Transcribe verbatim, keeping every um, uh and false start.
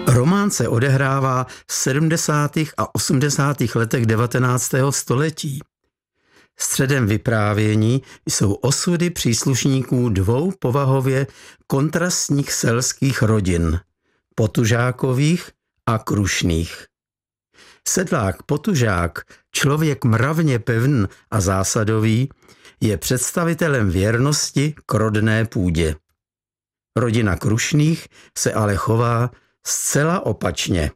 Román se odehrává v sedmdesátých a osmdesátých letech devatenáctého století. Středem vyprávění jsou osudy příslušníků dvou povahově kontrastních selských rodin, Potužákových a Krušných. Sedlák Potužák, člověk mravně pevný a zásadový, je představitelem věrnosti k rodné půdě. Rodina Krušných se ale chová zcela opačně.